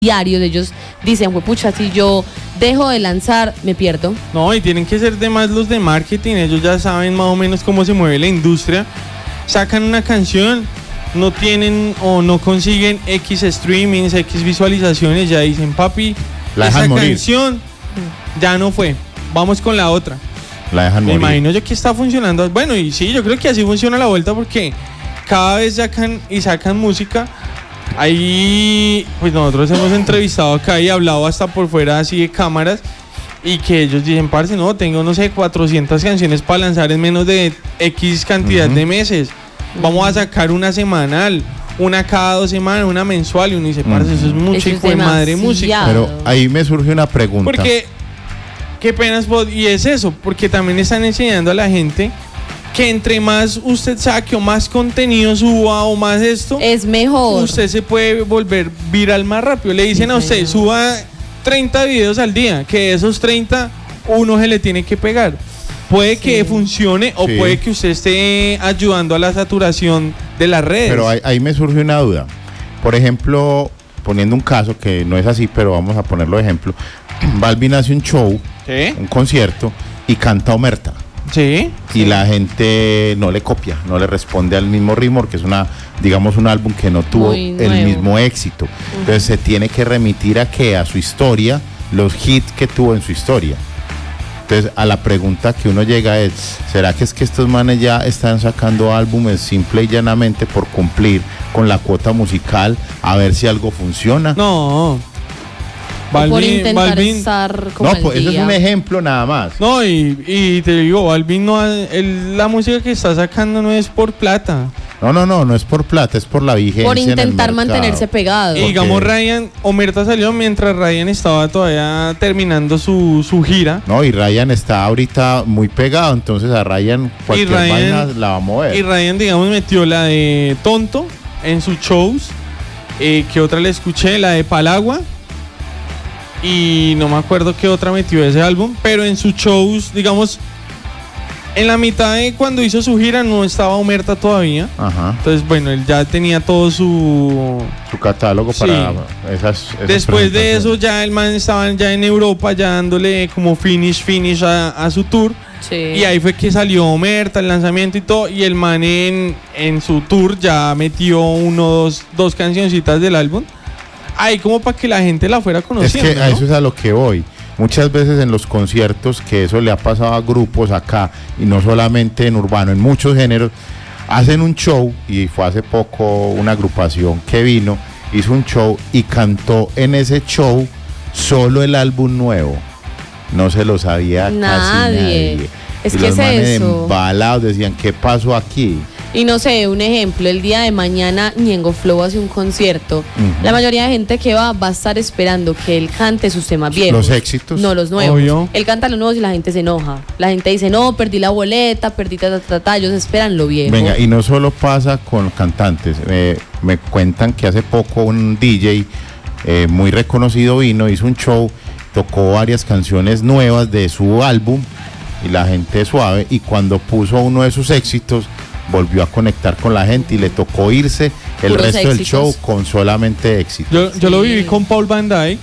diarios. Ellos dicen, pucha, si yo dejo de lanzar, me pierdo. No, y tienen que ser demás los de marketing. Ellos ya saben más o menos cómo se mueve la industria. Sacan una canción, no tienen o no consiguen X streamings, X visualizaciones, ya dicen, papi, esa canción ya no fue, vamos con la otra. La dejan morir. Me imagino yo que está funcionando. Bueno, y sí, yo creo que así funciona la vuelta, porque cada vez sacan música. Ahí, pues nosotros hemos entrevistado acá y hablado hasta por fuera así de cámaras, y que ellos dicen, parce, no, tengo, no sé, 400 canciones para lanzar en menos de X cantidad de meses. Vamos a sacar una semanal, una cada 2 semanas, una mensual, y uno dice, parce, eso es mucho, hijo de madre música. Pero ahí me surge una pregunta. Porque, qué pena, y es eso, porque también están enseñando a la gente que entre más usted saque o más contenido suba o más esto, es mejor. Usted se puede volver viral más rápido. Le dicen a usted, suba 30 videos al día, que de esos 30, uno se le tiene que pegar. Puede que funcione o puede que usted esté ayudando a la saturación de las redes. Pero ahí me surge una duda. Por ejemplo, poniendo un caso que no es así, pero vamos a ponerlo de ejemplo. Balvin hace un show, un concierto, y canta Omerta. Sí. Y la gente no le copia, no le responde al mismo ritmo, porque es digamos un álbum que no tuvo el mismo éxito. Entonces se tiene que remitir a su historia, los hits que tuvo en su historia. Entonces a la pregunta que uno llega es, ¿será que es que estos manes ya están sacando álbumes simple y llanamente por cumplir con la cuota musical, a ver si algo funciona? No. Por intentar estar como pues eso es un ejemplo nada más. No, y te digo, Balvin la música que está sacando no es por plata. No es por plata, es por la vigencia. Por intentar mantenerse pegado. Y digamos, Omerta salió mientras Ryan estaba todavía terminando su gira. No, y Ryan está ahorita muy pegado, entonces a Ryan cualquier vaina la va a mover. Y Ryan, digamos, metió la de Tonto en sus shows. Que otra le escuché, la de Palagua. Y no me acuerdo qué otra metió ese álbum, pero en sus shows, digamos, en la mitad de cuando hizo su gira no estaba Omerta todavía. Ajá. Entonces, bueno, él ya tenía todo su catálogo para esas Después de eso ya el man estaba ya en Europa, ya dándole como finish a su tour. Sí. Y ahí fue que salió Omerta, el lanzamiento y todo, y el man en su tour ya metió dos cancioncitas del álbum. Ahí como para que la gente la fuera conociendo. Es que a eso es a lo que voy. Muchas veces en los conciertos, que eso le ha pasado a grupos acá, y no solamente en urbano, en muchos géneros, hacen un show, y fue hace poco una agrupación que vino, hizo un show y cantó en ese show solo el álbum nuevo. No se lo sabía casi nadie. Es y que los es manes eso. embalados decían, ¿qué pasó aquí? Y no sé, un ejemplo, el día de mañana Ñengo Flow hace un concierto. La mayoría de gente que va a estar esperando que él cante sus temas viejos. Los éxitos. No, los nuevos. Obvio. Él canta los nuevos y la gente se enoja. La gente dice, no, perdí la boleta, perdí ellos esperan lo viejo. Venga, y no solo pasa con cantantes. Me cuentan que hace poco un DJ muy reconocido vino, hizo un show, tocó varias canciones nuevas de su álbum, y la gente suave, y cuando puso uno de sus éxitos, volvió a conectar con la gente y le tocó irse el Puros resto del éxitos. show con solamente éxitos. Yo lo viví con Paul Van Dyke.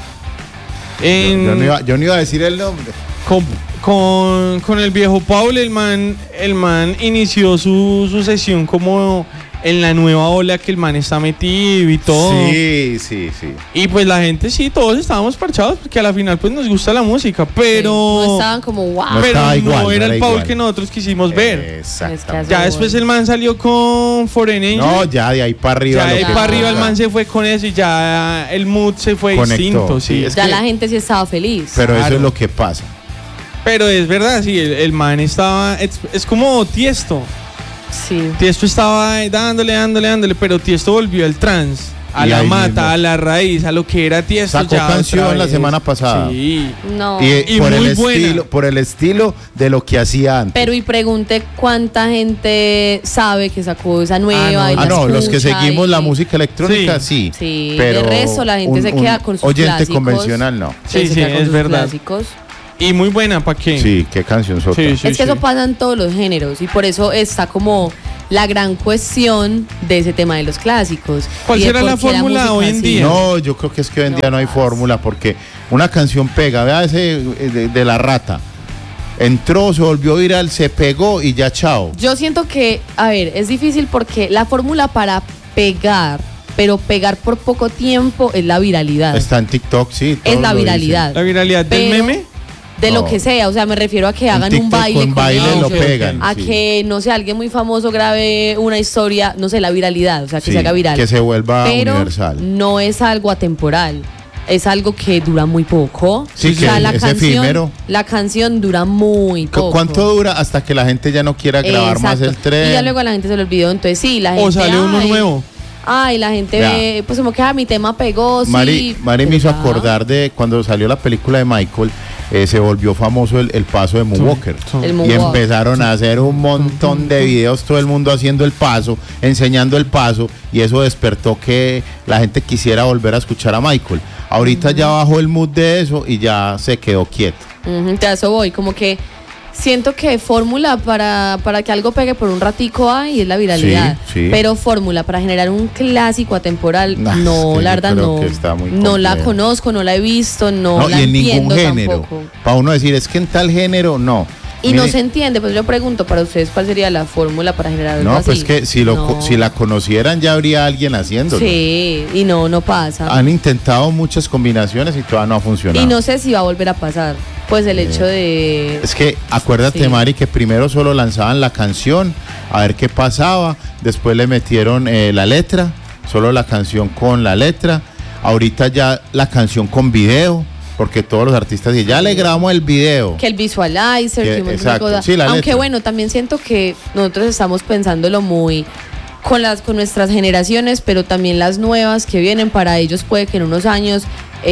Yo no iba a decir el nombre. Con el viejo Paul, el man inició su sesión como en la nueva ola que el man está metido y todo. Sí. Y pues la gente todos estábamos parchados porque a la final pues nos gusta la música, pero no estaban como wow. pero igual, no era el Paul igual que nosotros quisimos ver. Exactamente. Ya después el man salió con Foreign Angel. No, ya de ahí para arriba. Ya de ahí para arriba el ponga. man se fue con eso y ya el mood se fue Conectó, distinto. Sí. es Ya que- la gente sí estaba feliz. Pero Claro. eso es lo que pasa. Pero es verdad, sí, el man estaba. Es como Tiesto. Sí. Tiesto estaba dándole, pero Tiesto volvió al trance, a Y la ahí mata, mismo. a la raíz, a lo que era Tiesto. Sacó ya canción otra la vez. semana pasada. Sí. No. Y por muy el buena. por el estilo de lo que hacía antes. Pero y pregunte cuánta gente sabe que sacó esa nueva. Y la los que escucha seguimos y- la música electrónica, sí. Sí, pero de resto la gente se queda con sus oyente clásicos. convencional, no. Sí, Se queda con es sus verdad. clásicos. Y muy buena, ¿para qué? Sí, qué canción sota. Sí, Es que eso pasa en todos los géneros y por eso está como la gran cuestión de ese tema de los clásicos. ¿Cuál y de será por la qué fórmula música hoy en así. día? No, yo creo que es que hoy en día no hay fórmula, porque una canción pega, vea ese de La Rata. Entró, se volvió viral, se pegó y ya chao. Yo siento que, a ver, es difícil porque la fórmula para pegar, pero pegar por poco tiempo, es la viralidad. Está en TikTok, sí. Es todos la lo viralidad. dicen. ¿La viralidad del Pero- meme? De lo No. que sea, o sea, me refiero a que En hagan un TikTok baile con baile ellos, lo pegan. a sí. que, no sé, alguien muy famoso grabe una historia, no sé, la viralidad, o sea, que Sí, se haga viral. que se vuelva Pero universal. no es algo atemporal, es algo que dura muy poco. Sí, que es efímero. La canción dura muy poco. ¿Cuánto dura hasta que la gente ya no quiera grabar más el Exacto. tren? Y ya luego a la gente se le olvidó, entonces sí, la gente... ¿O sale uno ay, nuevo? Ay, la gente Vea. ve, pues como que mi tema pegó, Mari sí. me hizo pero ya. acordar de cuando salió la película de Michael, se volvió famoso el paso de Moonwalker. El Y moonwalk. empezaron a hacer un montón de videos, todo el mundo haciendo el paso, enseñando el paso, y eso despertó que la gente quisiera volver a escuchar a Michael. Ahorita ya bajó el mood de eso y ya se quedó quieto. Ujú, a eso voy, como que siento que fórmula para que algo pegue por un ratico hay es la viralidad, Sí, sí. pero fórmula para generar un clásico atemporal, Nah, no, es que la yo verdad creo no, que está muy no la complejo. conozco, no la he visto, no la y en ningún entiendo género. tampoco. Para uno decir, es que en tal género, no. Y no Mire, se entiende, pues yo pregunto para ustedes cuál sería la fórmula para generar algo no, así. pues que si, No. si la conocieran ya habría alguien haciéndolo. Sí, y no pasa. Han intentado muchas combinaciones y todavía no ha funcionado. Y no sé si va a volver a pasar. Pues el hecho de... Es que acuérdate, Sí. Mari, que primero solo lanzaban la canción, a ver qué pasaba, después le metieron la letra, solo la canción con la letra, ahorita ya la canción con video, porque todos los artistas dicen, ya le grabamos el video. Que el visualizer, que un montón de exacto, cosas. sí, la Aunque letra. bueno, también siento que nosotros estamos pensándolo muy con nuestras generaciones, pero también las nuevas que vienen, para ellos puede que en unos años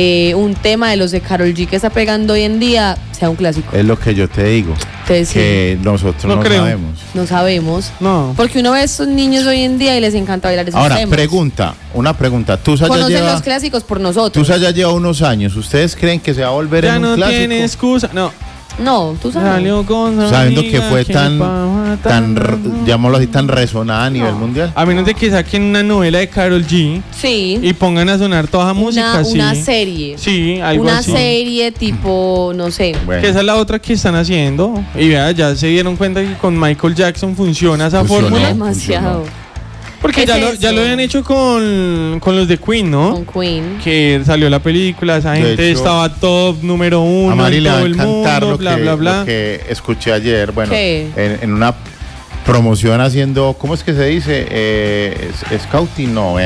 un tema de los de Karol G que está pegando hoy en día sea un clásico. Es lo que yo te digo, Entonces, que nosotros No no creo. sabemos. no sabemos. No. Porque uno ve a estos niños hoy en día y les encanta bailar esos Ahora, temas. una pregunta, tú ya Conocen lleva, los clásicos por nosotros. ya lleva unos años, ¿ustedes creen que se va a volver Ya en un no clásico? tiene excusa. No. No, tú sabes. Salió con su Sabiendo que amiga, fue tan, tan llamémoslo así, tan resonada a nivel mundial. A menos de que saquen una novela de Karol G Sí. y pongan a sonar toda la música, sí. Una serie. Sí, algo Una así. serie tipo, no sé. Bueno. Que esa es la otra que están haciendo. Y vea, ya se dieron cuenta que con Michael Jackson funciona esa Funcionó. fórmula. Demasiado. Porque ¿Qué ya es lo, ya eso? lo habían hecho con los de Queen, ¿no? Con Queen. Que salió la película, esa De gente hecho, estaba top número uno A Mari en le va todo a el encantar mundo, lo, bla, que, bla, lo bla. que escuché ayer, bueno, ¿Qué? en una promoción haciendo, ¿cómo es que se dice? Scouting, no,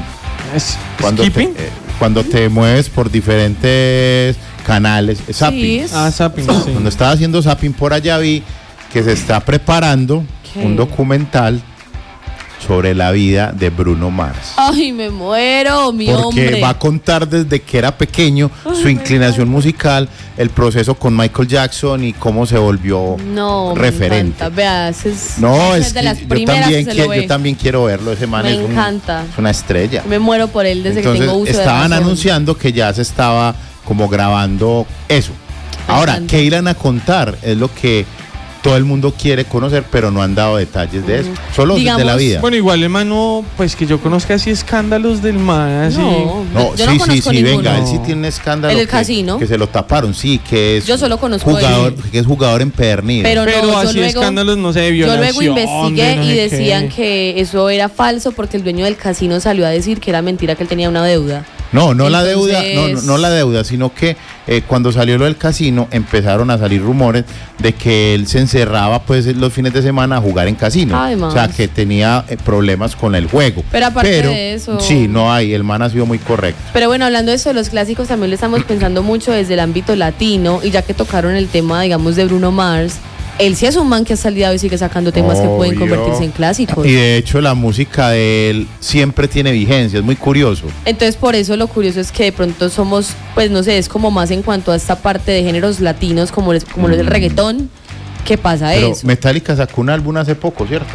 cuando ¿Skipping? cuando te mueves por diferentes canales, zapping. Sí, Zapping, sí. Cuando estaba haciendo zapping por allá vi que se está preparando ¿Qué? un documental sobre la vida de Bruno Mars. Ay, me muero, mi Porque hombre. va a contar desde que era pequeño su inclinación musical, el proceso con Michael Jackson y cómo se volvió No, referente. me encanta. Vea, ese es, No, ese es es de que las yo primeras también, que se lo ve. yo también quiero verlo, ese man Me es, encanta. es una estrella. Me muero por él desde Entonces que tengo uso estaban de razón. anunciando que ya se estaba como grabando eso. Me Ahora, encanta. ¿qué irán a contar? Es lo que todo el mundo quiere conocer, pero no han dado detalles de eso. Solo Digamos, de la vida. Bueno, igual el man no, pues que yo conozca así escándalos del man, así. No, yo no sí, conozco ninguno. venga, él sí tiene un escándalo. ¿El del que, casino? Que se lo taparon, sí, que es Yo solo conozco jugador, él. que es jugador empedernido. Pero Pero no, yo así luego- escándalos, no sé, de Yo violación. luego investigué de no y sé decían qué. que eso era falso porque el dueño del casino salió a decir que era mentira, que él tenía una deuda. No, no la deuda, Entonces- no la deuda, sino que cuando salió lo del casino empezaron a salir rumores de que él se encerraba pues los fines de semana a jugar en casino. Además. O sea, que tenía problemas con el juego. Pero aparte de eso- Sí, no hay, el man ha sido muy correcto. Pero bueno, hablando de eso de los clásicos, también lo estamos pensando mucho desde el ámbito latino, y ya que tocaron el tema, digamos, de Bruno Mars, él sí es un man que ha salido y sigue sacando temas que pueden Obvio. convertirse en clásicos. Y de hecho la música de él siempre tiene vigencia, es muy curioso. Entonces, por eso lo curioso es que de pronto somos, pues no sé, es como más en cuanto a esta parte de géneros latinos, como lo es el reggaetón, que pasa Pero eso. Metallica sacó un álbum hace poco, ¿cierto?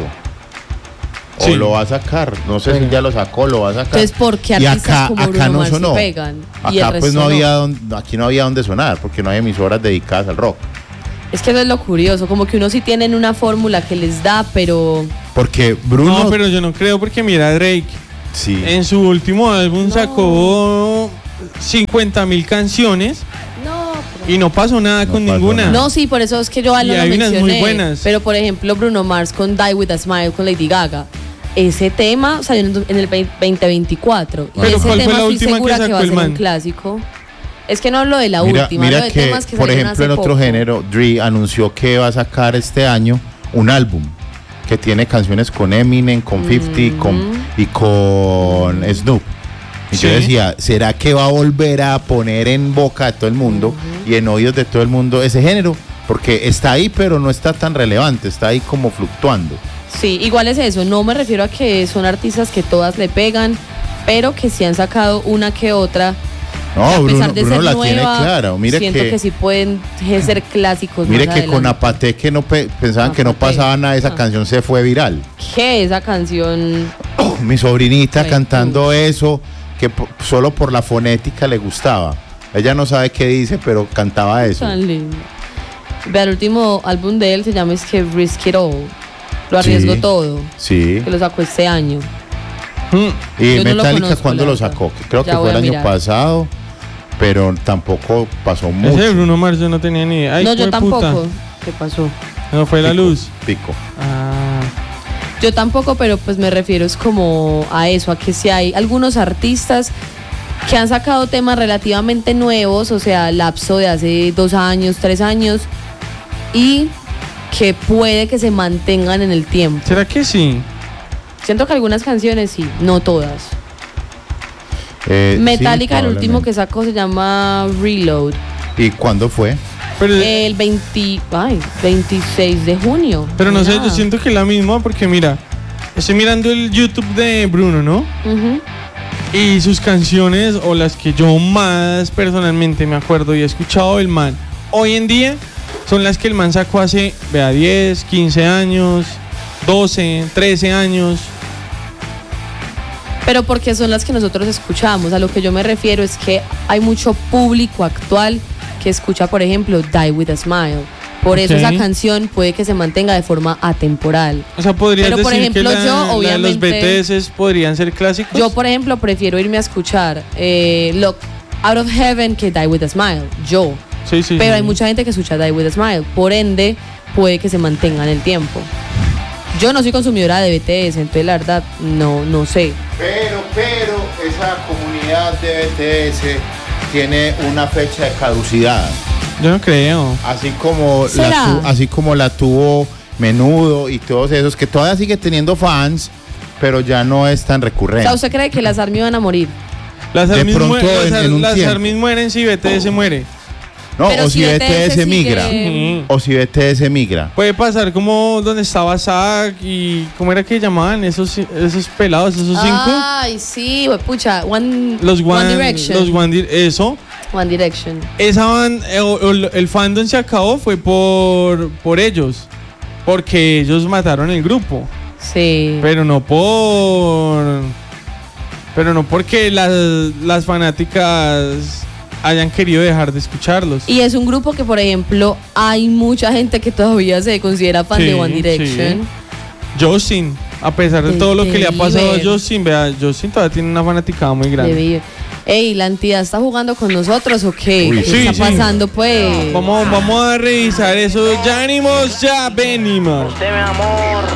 O Sí. lo va a sacar, no sé si ya lo sacó, lo va a sacar. Entonces, ¿por qué Y artistas como Bruno no Mars sí sonó. pegan? Y el Acá pues resto no no. había aquí no había dónde sonar, porque no hay emisoras dedicadas al rock. Es que eso es lo curioso, como que uno sí tienen una fórmula que les da, pero Porque Bruno... No, pero yo no creo porque mira Drake. Sí. En su último álbum sacó 50.000 canciones. Y no pasó nada con ninguna. Nada. No, sí, por eso es que yo lo hay unas mencioné. muy buenas. Pero por ejemplo, Bruno Mars con Die With A Smile con Lady Gaga. Ese tema salió en el 2024. Pero y ese ¿cuál fue tema la estoy última segura que que sacó va a el ser man? un clásico. Es que no hablo de la Mira última, hablo de que, temas que por salieron ejemplo, en hace otro poco. género, Dre anunció que va a sacar este año un álbum que tiene canciones con Eminem, con 50 y con Snoop. Y yo Sí. decía, ¿será que va a volver a poner en boca de todo el mundo y en oídos de todo el mundo ese género? Porque está ahí, pero no está tan relevante, está ahí como fluctuando. Sí, igual es eso. No me refiero a que son artistas que todas le pegan, pero que sí han sacado una que otra. No, a Bruno, pesar de Bruno ser la nueva, tiene clara. Mire siento que sí pueden ser clásicos. mire más que con adelante. Apate, que no pensaban que no Apate. pasaba nada, esa canción se fue viral. ¿Qué? Esa canción. Mi sobrinita Ay, cantando eso, que solo por la fonética le gustaba. Ella no sabe qué dice, pero cantaba eso. Tan lindo. Vea, el último álbum de él se llama es que Risk It All. Lo arriesgo Sí. todo. Sí. Que lo sacó este año. Mm. Y Yo no lo Metallica, conozco, ¿cuándo la lo verdad. sacó? Creo que Ya fue voy el a año mirar. pasado, pero tampoco pasó mucho. Ese de Bruno Mars yo no tenía ni idea. Ay, no, yo jue tampoco. puta. ¿Qué pasó? No fue la Pico, luz. Pico. Ah. Yo tampoco, pero pues me refiero es como a eso, a que si hay algunos artistas que han sacado temas relativamente nuevos, o sea, lapso de hace 2 años, 3 años, y que puede que se mantengan en el tiempo. ¿Será que sí? Siento que algunas canciones sí, no todas. Sí, Metallica, el último que probablemente. sacó se llama Reload. ¿Y cuándo fue? Pero, El 26 de junio. pero no sé, Nada. yo siento que es la misma porque mira, estoy mirando el YouTube de Bruno, ¿no? Ujú. Y sus canciones, o las que yo más personalmente me acuerdo y he escuchado del man, hoy en día son las que el man sacó hace, vea, 10, 15 años, 12, 13 años. Pero porque son las que nosotros escuchamos. A lo que yo me refiero es que hay mucho público actual que escucha, por ejemplo, Die With A Smile. Por eso Ok. esa canción puede que se mantenga de forma atemporal. O sea, podrías Pero, por decir ejemplo, que la, yo, la de los obviamente- BTS podrían ser clásicos. Yo, por ejemplo, prefiero irme a escuchar Look Out of Heaven que Die With A Smile. Yo. Sí, sí, Pero sí. hay mucha gente que escucha Die With A Smile. Por ende, puede que se mantenga en el tiempo. Yo no soy consumidora de BTS, entonces la verdad no sé. Pero esa comunidad de BTS tiene una fecha de caducidad. Yo no creo. Así como, ¿Será? así como la tuvo Menudo y todos esos, que todavía sigue teniendo fans, pero ya no es tan O recurrente. sea, ¿usted cree que las ARMY van a morir? Las De ARMYs pronto en un las tiempo. ARMYs mueren si BTS muere. No, Pero o si si BTS BTS migra. sigue- O si BTS migra. Puede pasar como donde estaba Zack y ¿cómo era que llamaban esos pelados, esos 5? Ay, sí, pucha, Los One Direction. Eso. One Direction. Esa el fandom se acabó fue por ellos. Porque ellos mataron el grupo. Sí. Pero no porque las fanáticas hayan querido dejar de escucharlos. Y es un grupo que, por ejemplo, hay mucha gente que todavía se considera fan de Sí, One Direction. Justin, a pesar de De todo lo que le ha pasado a Bieber. Justin, vea, Justin todavía tiene una fanaticada muy De grande. Bieber. Ey, ¿la entidad está jugando con nosotros o qué? Uy, ¿Qué sí, está sí. pasando, pues? Vamos a revisar eso. Ya venimos. Usted, mi amor,